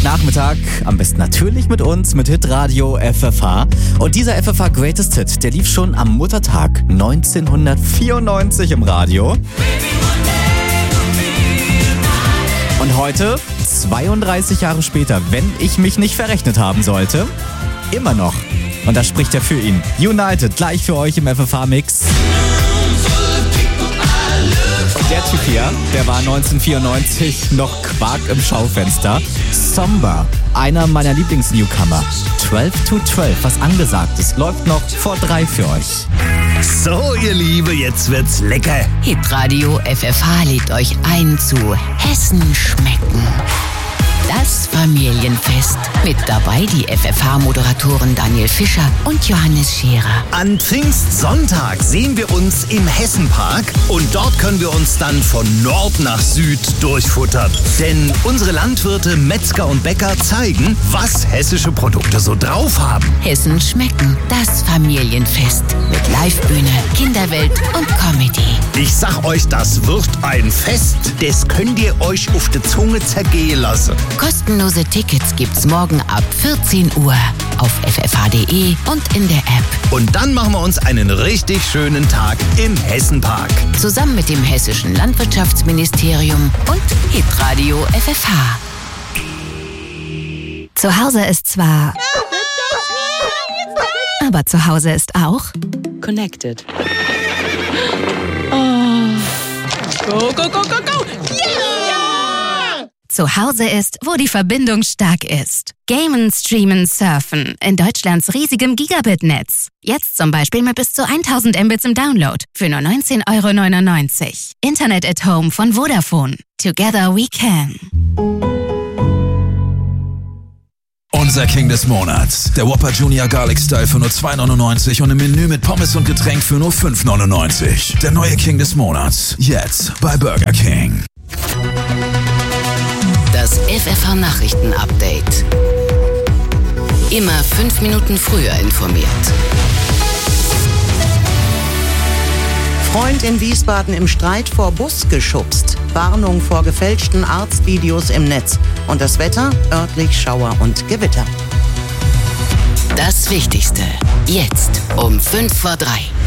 Nachmittag, am besten natürlich mit uns, mit Hitradio FFH. Und dieser FFH Greatest Hit, der lief schon am Muttertag 1994 im Radio. Und heute, 32 Jahre später, wenn ich mich nicht verrechnet haben sollte, immer noch. Und das spricht ja für ihn. United, gleich für euch im FFH-Mix. Der Typ hier, der war 1994 noch Quark im Schaufenster. Somber, einer meiner Lieblings-Newcomer. 12 to 12, was angesagt ist, läuft noch vor 3 für euch. So, ihr Liebe, jetzt wird's lecker. Hitradio FFH lädt euch ein zu Hessen schmecken. Das Familienfest. Mit dabei die FFH-Moderatoren Daniel Fischer und Johannes Scherer. An Pfingstsonntag sehen wir uns im Hessenpark und dort können wir uns dann von Nord nach Süd durchfuttern. Denn unsere Landwirte, Metzger und Bäcker zeigen, was hessische Produkte so drauf haben. Hessen schmecken. Das Familienfest. Mit Livebühne, Kinderwelt und Comedy. Ich sag euch, das wird ein Fest. Das könnt ihr euch auf die Zunge zergehen lassen. Kostenlose Tickets gibt's morgen ab 14 Uhr auf ffh.de und in der App. Und dann machen wir uns einen richtig schönen Tag im Hessenpark. Zusammen mit dem Hessischen Landwirtschaftsministerium und Hitradio FFH. Zu Hause ist zwar... Aber zu Hause ist auch... Connected. Oh. Go, go, go, go, go! Yeah! Zu Hause ist, wo die Verbindung stark ist. Gamen, streamen, surfen. In Deutschlands riesigem Gigabit-Netz. Jetzt zum Beispiel mit bis zu 1000 Mbits im Download. Für nur 19,99 €. Internet at Home von Vodafone. Together we can. Unser King des Monats. Der Whopper Junior Garlic Style für nur 2,99 € und im Menü mit Pommes und Getränk für nur 5,99 €. Der neue King des Monats. Jetzt bei Burger King. Das FFH-Nachrichten-Update. Immer 5 Minuten früher informiert. Freund in Wiesbaden im Streit vor Bus geschubst. Warnung vor gefälschten Arztvideos im Netz. Und das Wetter? Örtlich Schauer und Gewitter. Das Wichtigste. Jetzt um 2:55.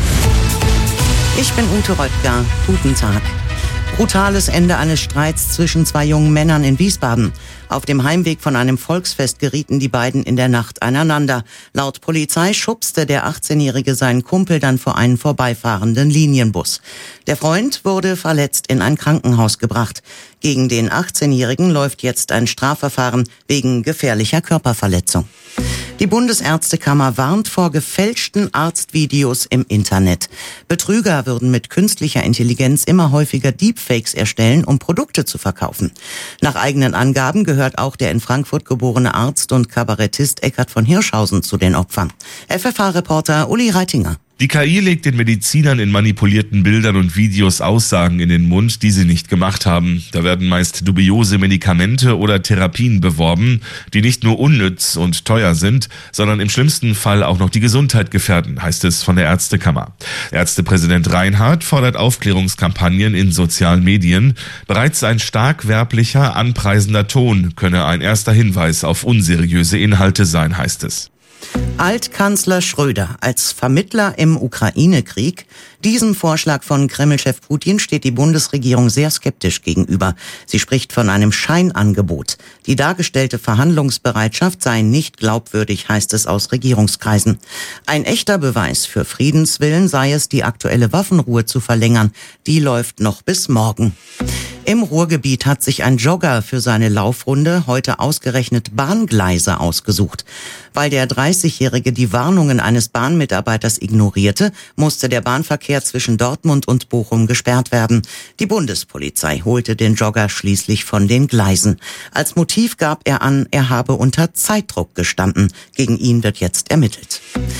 Ich bin Ute Röttger. Guten Tag. Brutales Ende eines Streits zwischen 2 jungen Männern in Wiesbaden. Auf dem Heimweg von einem Volksfest gerieten die beiden in der Nacht aneinander. Laut Polizei schubste der 18-Jährige seinen Kumpel dann vor einen vorbeifahrenden Linienbus. Der Freund wurde verletzt in ein Krankenhaus gebracht. Gegen den 18-Jährigen läuft jetzt ein Strafverfahren wegen gefährlicher Körperverletzung. Die Bundesärztekammer warnt vor gefälschten Arztvideos im Internet. Betrüger würden mit künstlicher Intelligenz immer häufiger Deepfakes erstellen, um Produkte zu verkaufen. Nach eigenen Angaben gehört auch der in Frankfurt geborene Arzt und Kabarettist Eckhard von Hirschhausen zu den Opfern. FFH-Reporter Uli Reitinger. Die KI legt den Medizinern in manipulierten Bildern und Videos Aussagen in den Mund, die sie nicht gemacht haben. Da werden meist dubiose Medikamente oder Therapien beworben, die nicht nur unnütz und teuer sind, sondern im schlimmsten Fall auch noch die Gesundheit gefährden, heißt es von der Ärztekammer. Ärztepräsident Reinhardt fordert Aufklärungskampagnen in sozialen Medien. Bereits ein stark werblicher, anpreisender Ton könne ein erster Hinweis auf unseriöse Inhalte sein, heißt es. Altkanzler Schröder als Vermittler im Ukraine-Krieg. Diesem Vorschlag von Kreml-Chef Putin steht die Bundesregierung sehr skeptisch gegenüber. Sie spricht von einem Scheinangebot. Die dargestellte Verhandlungsbereitschaft sei nicht glaubwürdig, heißt es aus Regierungskreisen. Ein echter Beweis für Friedenswillen sei es, die aktuelle Waffenruhe zu verlängern. Die läuft noch bis morgen. Im Ruhrgebiet hat sich ein Jogger für seine Laufrunde heute ausgerechnet Bahngleise ausgesucht. Weil der 30-Jährige die Warnungen eines Bahnmitarbeiters ignorierte, musste der Bahnverkehr zwischen Dortmund und Bochum gesperrt werden. Die Bundespolizei holte den Jogger schließlich von den Gleisen. Als Motiv gab er an, er habe unter Zeitdruck gestanden. Gegen ihn wird jetzt ermittelt.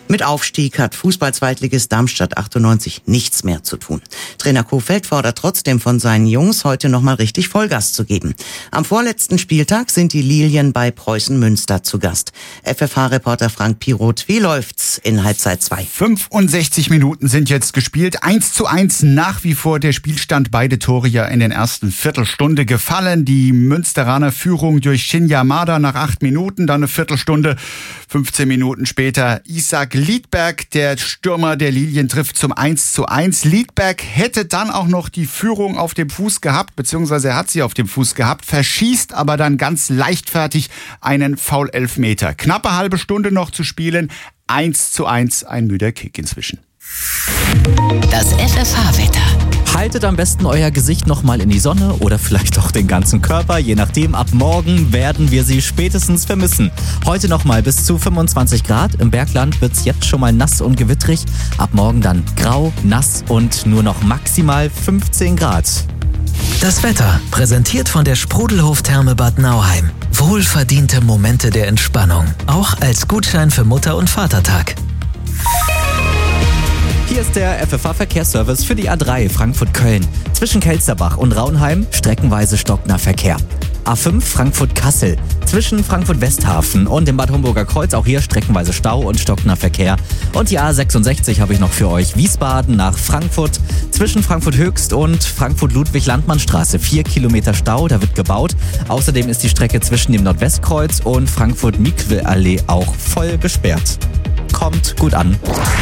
Mit Aufstieg hat Fußball-Zweitligist Darmstadt 98 nichts mehr zu tun. Trainer Kohfeldt fordert trotzdem von seinen Jungs, heute nochmal richtig Vollgas zu geben. Am vorletzten Spieltag sind die Lilien bei Preußen Münster zu Gast. FFH-Reporter Frank Piroth, wie läuft's in Halbzeit 2? 65 Minuten sind jetzt gespielt. 1:1 nach wie vor der Spielstand. Beide Tore ja in den ersten Viertelstunde gefallen. Die Münsteraner Führung durch Shin Yamada nach 8 Minuten, dann eine Viertelstunde. 15 Minuten später Isaac Liedberg, der Stürmer der Lilien, trifft zum 1:1. Liedberg hätte dann auch noch die Führung auf dem Fuß gehabt, beziehungsweise er hat sie auf dem Fuß gehabt, verschießt aber dann ganz leichtfertig einen Foul-Elfmeter. Knappe halbe Stunde noch zu spielen. 1:1, ein müder Kick inzwischen. Das FFH-Wetter. Haltet am besten euer Gesicht nochmal in die Sonne oder vielleicht auch den ganzen Körper. Je nachdem, ab morgen werden wir sie spätestens vermissen. Heute nochmal bis zu 25 Grad. Im Bergland wird's jetzt schon mal nass und gewittrig. Ab morgen dann grau, nass und nur noch maximal 15 Grad. Das Wetter, präsentiert von der Sprudelhof-Therme Bad Nauheim. Wohlverdiente Momente der Entspannung. Auch als Gutschein für Mutter- und Vatertag. Hier ist der FFH-Verkehrsservice für die A3 Frankfurt-Köln. Zwischen Kelsterbach und Raunheim streckenweise stockender Verkehr. A5 Frankfurt-Kassel. Zwischen Frankfurt-Westhafen und dem Bad Homburger Kreuz auch hier streckenweise Stau und stockender Verkehr. Und die A66 habe ich noch für euch. Wiesbaden nach Frankfurt. Zwischen Frankfurt-Höchst und Frankfurt-Ludwig-Landmannstraße 4 Kilometer Stau, da wird gebaut. Außerdem ist die Strecke zwischen dem Nordwestkreuz und Frankfurt-Mikwe-Allee auch voll gesperrt. Kommt gut an.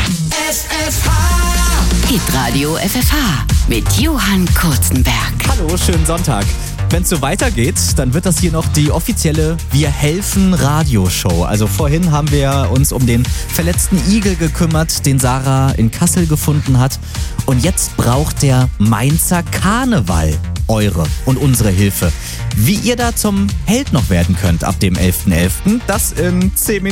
Hitradio FFH mit Johann Kurzenberg. Hallo, schönen Sonntag. Wenn es so weitergeht, dann wird das hier noch die offizielle Wir helfen Radioshow. Also vorhin haben wir uns um den verletzten Igel gekümmert, den Sarah in Kassel gefunden hat. Und jetzt braucht der Mainzer Karneval eure und unsere Hilfe. Wie ihr da zum Held noch werden könnt ab dem 11.11., das in 10 Minuten.